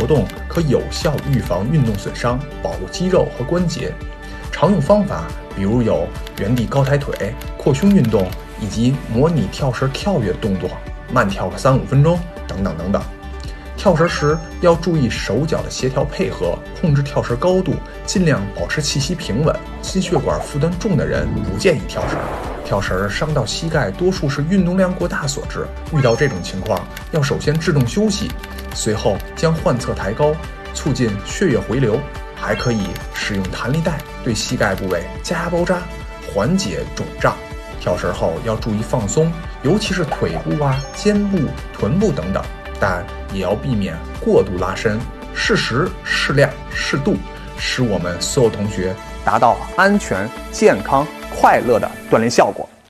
活动可有效预防运动损伤，保护肌肉和关节。常用方法比如有原地高抬腿、扩胸运动以及模拟跳绳跳跃动作，慢跳个3-5分钟等等等等。跳绳时要注意手脚的协调配合，控制跳绳高度，尽量保持气息平稳。心血管负担重的人不建议跳绳。跳绳伤到膝盖多数是运动量过大所致，遇到这种情况要首先制动休息，随后将患侧抬高，促进血液回流。还可以使用弹力带对膝盖部位加压包扎，缓解肿胀。跳绳后要注意放松，尤其是腿部肩部、臀部等等，但也要避免过度拉伸，适时、适量、适度，使我们所有同学达到安全、健康、快乐的锻炼效果。